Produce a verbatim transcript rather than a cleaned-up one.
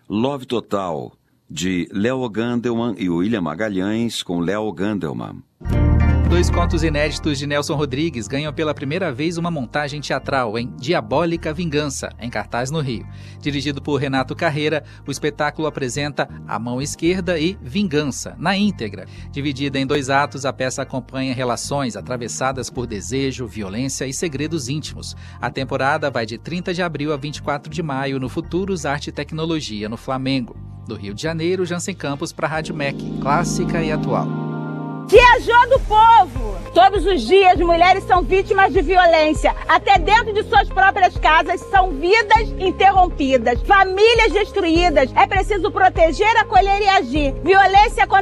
Love Total, de Léo Gandelman e William Magalhães, com Léo Gandelman. Dois contos inéditos de Nelson Rodrigues ganham pela primeira vez uma montagem teatral em Diabólica Vingança, em cartaz no Rio. Dirigido por Renato Carreira, o espetáculo apresenta A Mão Esquerda e Vingança, na íntegra. Dividida em dois atos, a peça acompanha relações atravessadas por desejo, violência e segredos íntimos. A temporada vai de trinta de abril a vinte e quatro de maio no Futuros Arte e Tecnologia, no Flamengo. Do Rio de Janeiro, Jansen Campos para a Rádio M E C, clássica e atual. Tia Jô do Povo! Todos os dias, mulheres são vítimas de violência. Até dentro de suas próprias casas, são vidas interrompidas, famílias destruídas. É preciso proteger, acolher e agir. Violência contra